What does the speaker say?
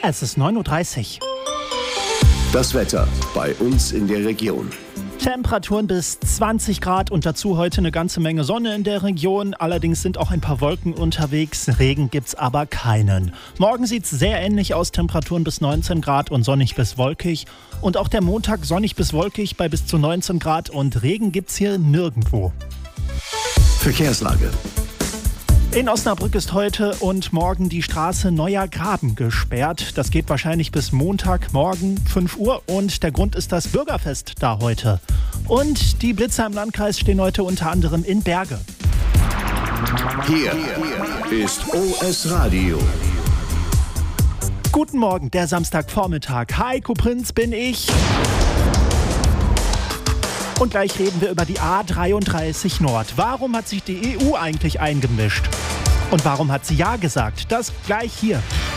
Es ist 9:30 Uhr. Das Wetter bei uns in der Region. Temperaturen bis 20 Grad und dazu heute eine ganze Menge Sonne in der Region. Allerdings sind auch ein paar Wolken unterwegs. Regen gibt's aber keinen. Morgen sieht's sehr ähnlich aus. Temperaturen bis 19 Grad und sonnig bis wolkig. Und auch der Montag sonnig bis wolkig bei bis zu 19 Grad und Regen gibt's hier nirgendwo. Verkehrslage. In Osnabrück ist heute und morgen die Straße Neuer Graben gesperrt. Das geht wahrscheinlich bis Montagmorgen 5 Uhr und der Grund ist das Bürgerfest da heute. Und die Blitzer im Landkreis stehen heute unter anderem in Berge. Hier ist OS Radio. Guten Morgen, der Samstagvormittag. Heiko Prinz bin ich. Und gleich reden wir über die A33 Nord. Warum hat sich die EU eigentlich eingemischt? Und warum hat sie Ja gesagt? Das gleich hier.